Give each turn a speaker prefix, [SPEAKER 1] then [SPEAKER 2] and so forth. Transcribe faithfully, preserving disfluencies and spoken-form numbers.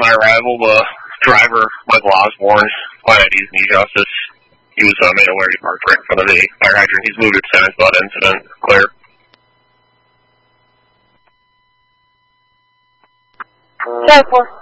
[SPEAKER 1] my arrival, the driver, Michael Osborne, why I used knee justice. He was uh, made aware he parked right in front of the fire hydrant. He's moved at Simmons about incident. Clear.
[SPEAKER 2] Ten four.